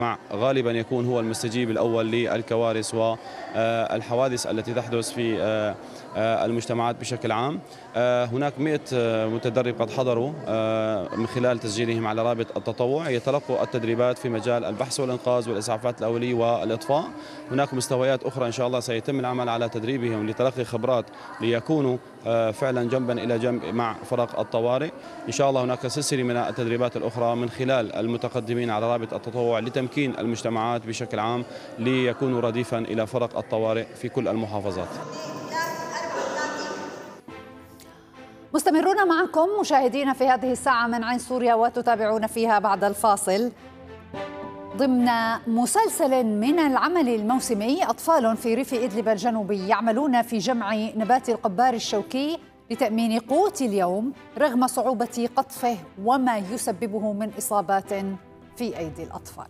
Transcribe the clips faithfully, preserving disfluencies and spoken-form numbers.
غالبا يكون هو المستجيب الأول للكوارث والحوادث التي تحدث في المجتمعات بشكل عام. هناك مئة متدرب قد حضروا من خلال تسجيلهم على رابط التطوع يتلقوا التدريبات في مجال البحث والإنقاذ والإسعافات الأولية والإطفاء. هناك مستويات أخرى إن شاء الله سيتم العمل على تدريبهم لتلقي خبرات ليكونوا فعلا جنبا إلى جنب مع فرق الطوارئ. إن شاء الله هناك سلسلة من التدريبات الأخرى من خلال المتقدمين على رابط التطوع لتمكين المجتمعات بشكل عام ليكونوا رديفا إلى فرق الطوارئ في كل المحافظات. مستمرون معكم مشاهدينا في هذه الساعة من عين سوريا، وتتابعون فيها بعد الفاصل ضمن مسلسل من العمل الموسمي. أطفال في ريف إدلب الجنوبي يعملون في جمع نبات القبار الشوكي لتأمين قوت اليوم رغم صعوبة قطفه وما يسببه من إصابات في أيدي الأطفال.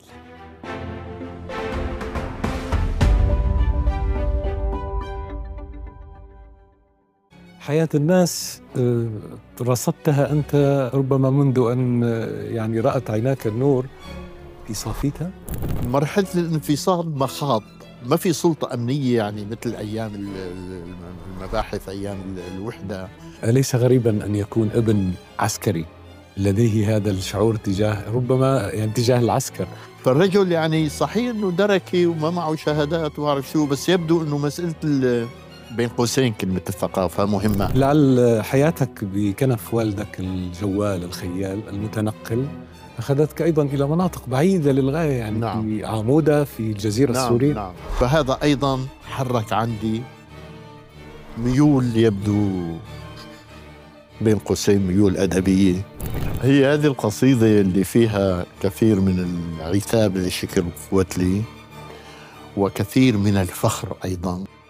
حياة الناس رصدتها أنت ربما منذ أن يعني رأت عيناك النور في صافيتها. مرحلة الانفصال مخاض، ما في سلطة أمنية يعني مثل أيام المباحث أيام الوحدة. أليس غريبا أن يكون ابن عسكري لديه هذا الشعور تجاه ربما يعني تجاه العسكر؟ فالرجل يعني صحيح أنه دركي وما معه شهادات وعرف شو، بس يبدو أنه مسألة بين قوسين كلمة الثقافة مهمة. لعل حياتك بكنف والدك الجوال الخيال المتنقل أخذتك أيضا إلى مناطق بعيدة للغاية، يعني نعم. في عمودة في الجزيرة نعم السورية. نعم. فهذا أيضا حرك عندي ميول يبدو بين قوسين ميول أدبية. هي هذه القصيدة اللي فيها كثير من العتاب لشكل قوتلي وكثير من الفخر أيضا.